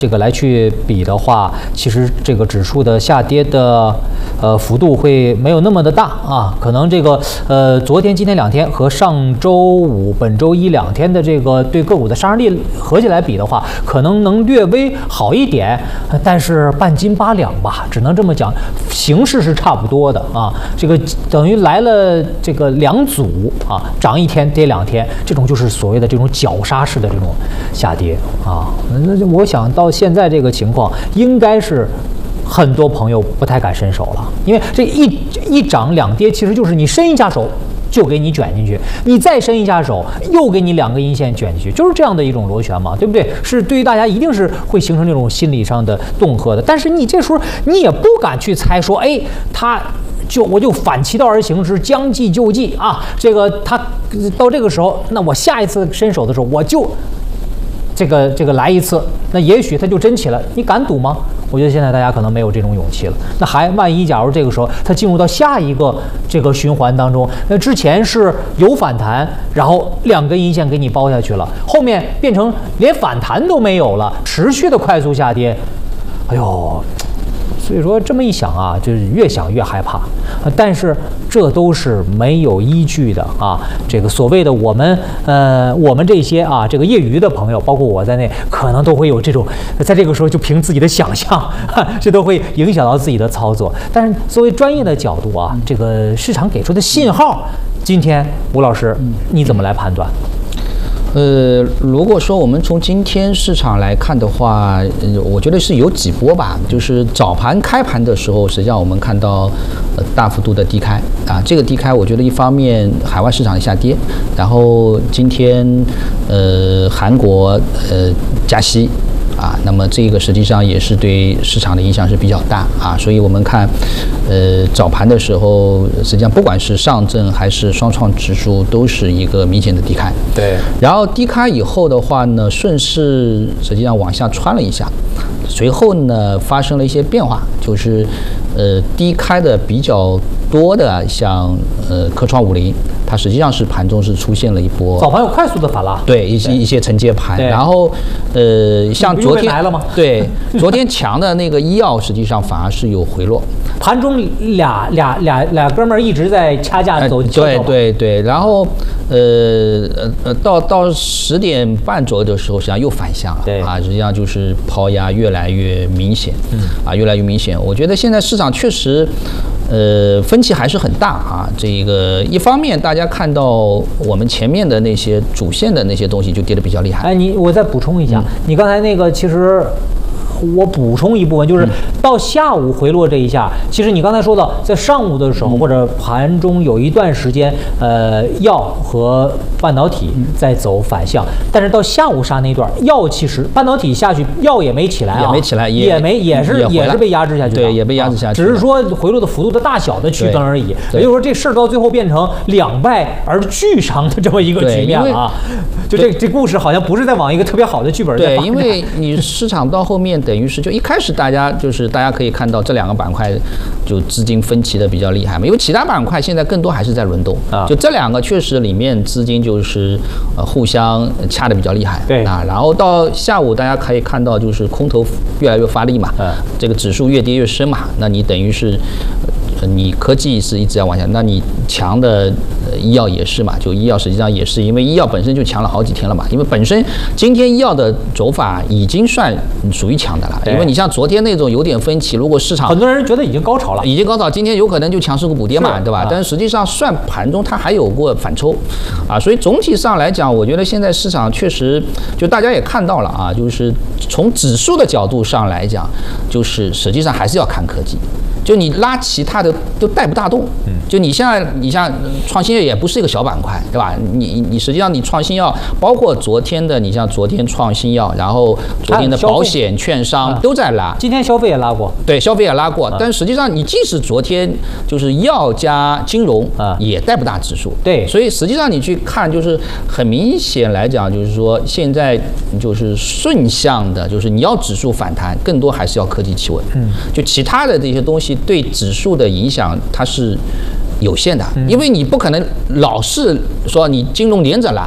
这个来去比的话，其实这个指数的下跌的幅度会没有那么的大啊，可能这个昨天、今天2天和上周五、本周一2天的这个对个股的杀伤力合起来比的话，可能能略微好一点，但是半斤八两吧，只能这么讲，形势是差不多的啊。这个等于来了这个2组啊，涨1天跌2天，这种就是所谓的这种绞杀式的这种下跌啊。那我想到现在这个情况，应该是很多朋友不太敢伸手了，因为这一涨2跌，其实就是你伸一下手就给你卷进去，你再伸一下手又给你2个阴线卷进去，就是这样的一种螺旋嘛，对不对？是对于大家一定是会形成这种心理上的恫吓的。但是你这时候你也不敢去猜说，哎，我就反其道而行之，将计就计啊。这个他到这个时候，那我下一次伸手的时候，我就这个来一次，那也许他就真起来，你敢赌吗？我觉得现在大家可能没有这种勇气了。那万一假如这个时候它进入到下一个这个循环当中，那之前是有反弹，然后2根阴线给你包下去了，后面变成连反弹都没有了，持续的快速下跌，哎呦！所以说这么一想啊，就是越想越害怕，但是这都是没有依据的啊。这个所谓的我们这些啊，这个业余的朋友，包括我在内，可能都会有这种，在这个时候就凭自己的想象，这都会影响到自己的操作。但是作为专业的角度啊，这个市场给出的信号，今天吴老师你怎么来判断？ 如果说我们从今天市场来看的话，我觉得是有几波吧。就是早盘开盘的时候，实际上我们看到大幅度的低开啊，这个低开我觉得一方面海外市场的下跌，然后今天韩国加息啊，那么这个实际上也是对市场的影响是比较大啊，所以我们看早盘的时候，实际上不管是上证还是双创指数都是一个明显的低开。 对， 然后低开以后的话呢，顺势实际上往下穿了一下，随后呢发生了一些变化，就是低开的比较多的，像科创50，它实际上是盘中是出现了一波早盘有快速的反拉， 对一些承接盘，然后像昨天来了吗？ 对，昨天强的那个医药实际上反而是有回落， 盘中俩哥们儿一直在掐架走， 对，然后到10点半左右的时候，实际上又反向了，对啊，实际上就是抛压越来越明显，越来越明显。我觉得现在市场确实。分歧还是很大啊。这个一方面，大家看到我们前面的那些主线的那些东西就跌得比较厉害。 哎，我再补充一下，你刚才那个其实。我补充一部分，就是到下午回落这一下，其实你刚才说到，在上午的时候或者盘中有一段时间，药和半导体在走反向，但是到下午杀那段，药其实半导体下去，药也没起来啊， 也没起来， 也是被压制下去的， 对，也被压制下去， 只是说回落的幅度的大小的区分而已。也就是说，这事儿到最后变成两败而俱伤的这么一个局面了啊。就这故事好像不是在往一个特别好的剧本在发展。 对，因为你市场到后面等于是就一开始大家可以看到这2个板块就资金分歧的比较厉害嘛，因为其他板块现在更多还是在轮动啊，就这2个确实里面资金就是互相掐的比较厉害， 对啊，然后到下午大家可以看到就是空头越来越发力嘛，这个指数越跌越深嘛，那你等于是。你科技是一直在往下，那你强的医药也是嘛？就医药实际上也是，因为医药本身就强了好几天了嘛。因为本身今天医药的走法已经算属于强的了，因为你像昨天那种有点分歧，如果市场很多人觉得已经高潮了， 今天有可能就强势股补跌嘛，对吧？但是实际上算盘中它还有过反抽，啊，所以总体上来讲，我觉得现在市场确实就大家也看到了啊，就是从指数的角度上来讲，就是实际上还是要看科技。就你拉其他的都带不大动，就你像创新药也不是一个小板块，对吧？你实际上你创新药，包括昨天的，你像昨天创新药，然后昨天的保险、券商都在拉， 今天消费也拉过， 对，消费也拉过，但实际上你即使昨天就是药加金融也带不大指数， 对， 所以实际上你去看，就是很明显来讲，就是说现在就是顺向的，就是你要指数反弹，更多还是要科技企稳，就其他的这些东西。对指数的影响它是有限的，因为你不可能老是说你金融连着拉，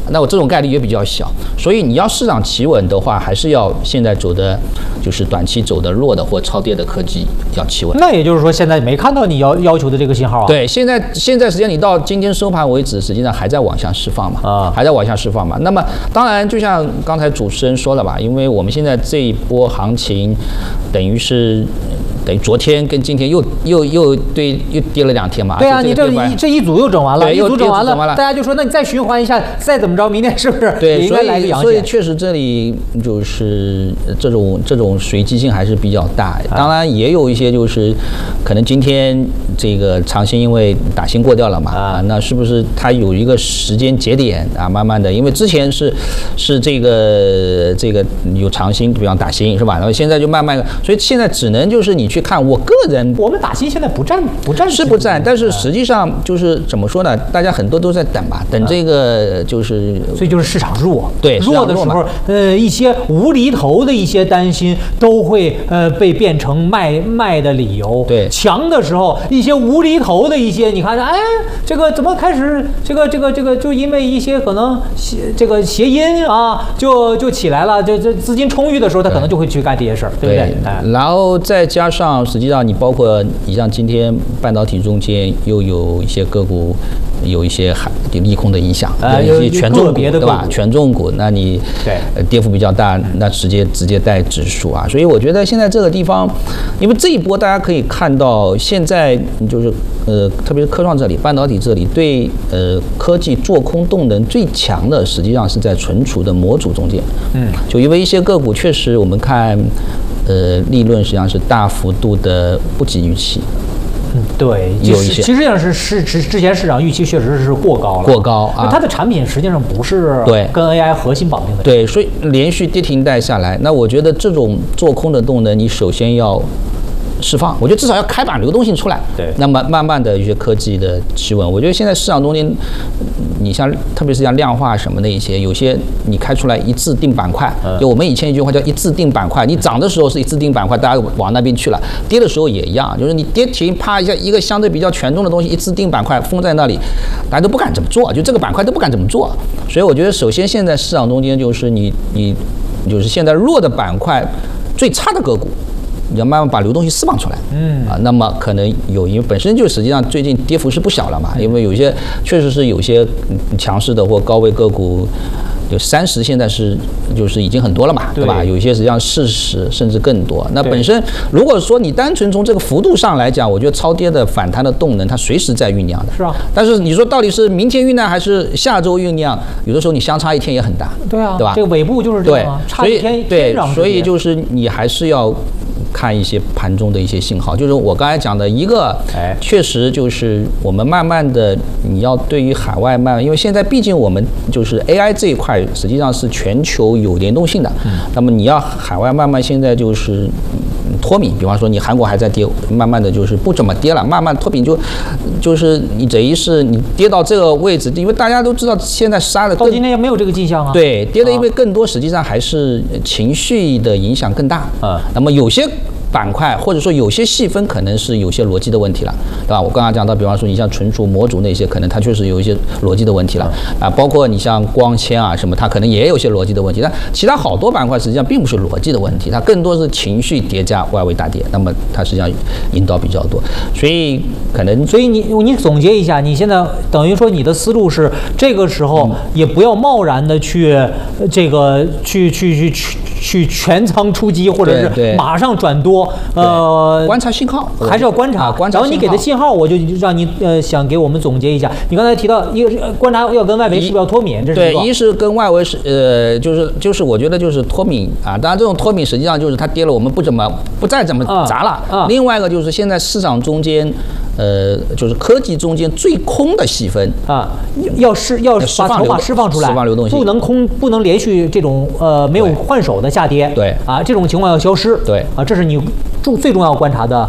那我这种概率也比较小。所以你要市场企稳的话，还是要现在走的就是短期走的弱的或超跌的科技要企稳。 那也就是说，现在没看到你要求的这个信号啊？ 对，现在实际上你到今天收盘为止，实际上还在往下释放嘛，还在往下释放嘛。那么当然，就像刚才主持人说了吧，因为我们现在这一波行情，等于昨天跟今天又跌了2天嘛。 对啊，你这一组又整完了，一组整完了，大家就说那你再循环一下，再怎么着，明天是不是也应该来个阳线？ 所以确实这里就是这种随机性还是比较大。当然也有一些就是可能今天这个长兴因为打新过掉了嘛，那是不是它有一个时间节点啊？慢慢的，因为之前是这个有长兴，比方打新是吧？然后现在就慢慢，所以现在只能就是你去看我个人， 我们打新现在不占， 但是实际上就是怎么说呢？大家很多都在等吧，等这个就是， 所以就是市场弱， 对， 弱的时候，一些无厘头的一些担心都会被变成卖的理由， 对， 强的时候一些无厘头的一些，你看，哎，这个怎么开始这个就因为一些可能这个谐音啊，就起来了，这资金充裕的时候，他可能就会去干这些事儿，对不对？ 然后再加上，实际上你包括你像今天半导体中间又有一些个股有一些利空的影响，有一些权重股，对吧？权重股，那你跌幅比较大，那直接带指数啊。所以我觉得现在这个地方，因为这一波大家可以看到，现在就是特别是科创这里、半导体这里，对科技做空动能最强的，实际上是在存储的模组中间。就因为一些个股确实我们看。利润实际上是大幅度的不及预期。 对， 有一些， 其实上是之前市场预期确实是过高啊。它的产品实际上不是跟 AI 核心绑定的。 对，所以连续跌停带下来，那我觉得这种做空的动能，你首先要释放，我觉得至少要开把流动性出来。 对， 那么慢慢的一些科技的企稳，我觉得现在市场中间，你像特别是像量化什么的一些，有些你开出来一致定板块，就我们以前一句话叫一致定板块，你涨的时候是一致定板块，大家往那边去了，跌的时候也一样，就是你跌停啪一下，一个相对比较权重的东西一致定板块封在那里，大家都不敢这么做，就这个板块都不敢这么做。所以我觉得首先现在市场中间就是你就是现在弱的板块最差的个股。你要慢慢把流动性释放出来，那么可能因为本身就实际上最近跌幅是不小了嘛，因为有些确实是有些强势的或高位个股，有30现在是就是已经很多了嘛，对吧？有一些实际上40甚至更多。那本身如果说你单纯从这个幅度上来讲，我觉得超跌的反弹的动能它随时在酝酿的。 是啊。 但是你说到底是明天酝酿还是下周酝酿，有的时候你相差一天也很大。 对啊， 对吧？ 这个尾部就是这样，差一天。 对，所以就是你还是要看一些盘中的一些信号，就是我刚才讲的一个，确实就是我们慢慢的，你要对于海外因为现在毕竟我们就是 AI 这一块实际上是全球有联动性的，那么你要海外慢慢现在就是脱敏，比方说你韩国还在跌，慢慢的就是不怎么跌了，慢慢脱敏就是你等于是你跌到这个位置，因为大家都知道现在杀的到今天也没有这个迹象啊。 对，跌的因为更多实际上还是情绪的影响更大。那么有些板块或者说有些细分可能是有些逻辑的问题了，对吧？我刚刚讲到，比方说你像存储模组那些，可能它确实有一些逻辑的问题了啊，包括你像光纤啊什么，它可能也有些逻辑的问题。但其他好多板块实际上并不是逻辑的问题，它更多是情绪叠加外围大跌，那么它实际上引导比较多，所以你总结一下，你现在等于说你的思路是这个时候也不要贸然的去这个去全仓出击，或者是马上转多。 观察信号还是要观察，然后你给的信号，我就让你想给我们总结一下。你刚才提到一个观察要跟外围是不是要脱敏？这是对，一是跟外围是就是我觉得就是脱敏啊。当然这种脱敏实际上就是它跌了，我们不再怎么砸了。另外一个就是现在市场中间。就是科技中间最空的细分啊，要把筹码释放出来， 释放流动性， 不能连续这种没有换手的下跌， 对啊， 这种情况要消失， 对啊， 这是你最重要观察的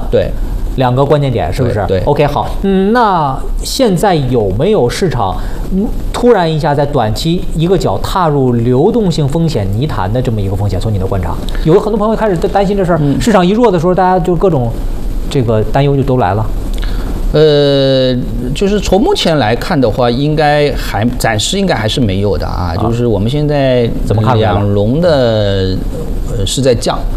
2个关键点，是不是？ 对 ，OK， 好，那现在有没有市场突然一下在短期一个脚踏入流动性风险泥潭的这么一个风险？从你的观察，有很多朋友开始担心这事儿，市场一弱的时候，大家就各种这个担忧就都来了。 就是从目前来看的话，暂时应该还是没有的啊。就是我们现在怎么看？ 两融的是在降，